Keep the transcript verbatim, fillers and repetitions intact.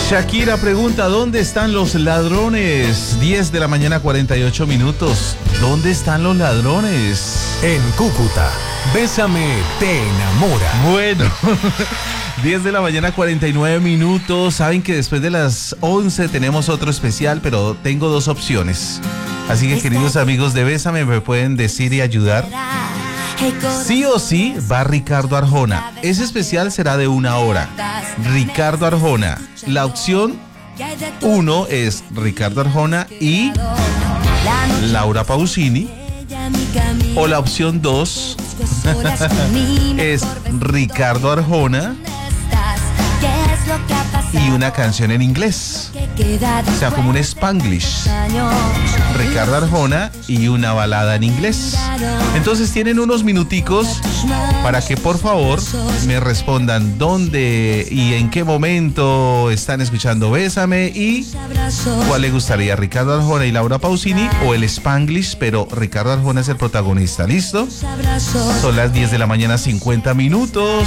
Shakira pregunta, ¿dónde están los ladrones? diez de la mañana, cuarenta y ocho minutos. ¿Dónde están los ladrones? En Cúcuta, Bésame te enamora. Bueno, diez de la mañana, cuarenta y nueve minutos. Saben que después de las once tenemos otro especial, pero tengo dos opciones. Así que, queridos amigos de Bésame, me pueden decir y ayudar. Sí o sí va Ricardo Arjona. Ese especial será de una hora. Ricardo Arjona. La opción uno es Ricardo Arjona y Laura Pausini. O la opción dos es Ricardo Arjona y una canción en inglés. O sea, como un Spanglish. Ricardo Arjona y una balada en inglés. Entonces tienen unos minuticos para que por favor me respondan dónde y en qué momento están escuchando Bésame y cuál le gustaría, Ricardo Arjona y Laura Pausini o el Spanglish, pero Ricardo Arjona es el protagonista. ¿Listo? Son las diez de la mañana, cincuenta minutos.